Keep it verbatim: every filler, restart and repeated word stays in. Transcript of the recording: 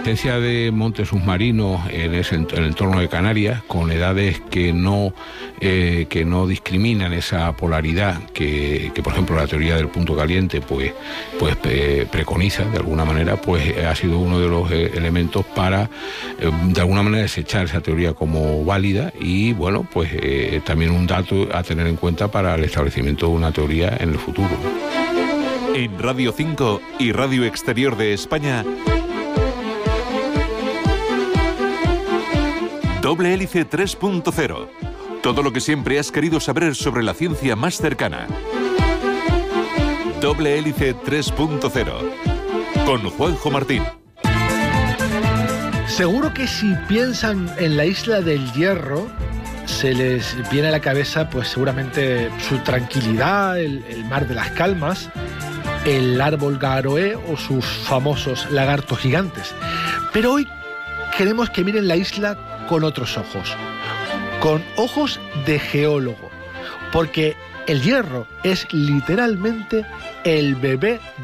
existencia de montes submarinos en, ese, en el entorno de Canarias, con edades que no, eh, que no discriminan esa polaridad que, que, por ejemplo, la teoría del punto caliente pues, pues eh, preconiza de alguna manera, pues ha sido uno de los eh, elementos para, eh, de alguna manera, desechar esa teoría como válida y, bueno, pues eh, también un dato a tener en cuenta para el establecimiento de una teoría en el futuro. En Radio cinco y Radio Exterior de España, Doble Hélice tres punto cero. Todo lo que siempre has querido saber sobre la ciencia más cercana. Doble Hélice tres punto cero. Con Juanjo Martín. Seguro que si piensan en la isla del Hierro, se les viene a la cabeza, pues seguramente su tranquilidad, el, el mar de las calmas, el árbol Garoé o sus famosos lagartos gigantes. Pero hoy queremos que miren la isla con otros ojos, con ojos de geólogo, porque el Hierro es literalmente el bebé